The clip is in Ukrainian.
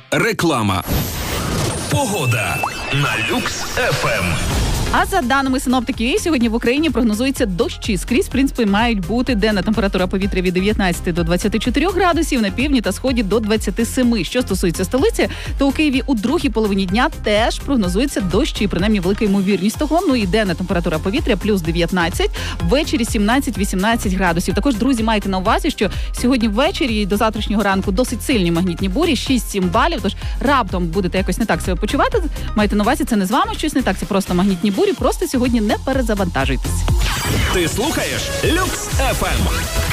Реклама. Погода на Люкс ФМ. А за даними синоптиків, сьогодні в Україні прогнозується дощі. Скрізь, в принципі, мають бути денна температура повітря від 19 до 24 градусів, на півдні та сході до 27. Що стосується столиці, то у Києві у другій половині дня теж прогнозується дощі, принаймні велика ймовірність того. Ну і денна температура повітря плюс 19, ввечері 17-18 градусів. Також, друзі, майте на увазі, що сьогодні ввечері до завтрашнього ранку досить сильні магнітні бурі, 6-7 балів, тож раптом будете якось не так себе почувати. Майте на увазі, це не з вами щось не так, це просто магнітні бурі, просто сьогодні не перезавантажуйтесь. Ти слухаєш Люкс ФМ.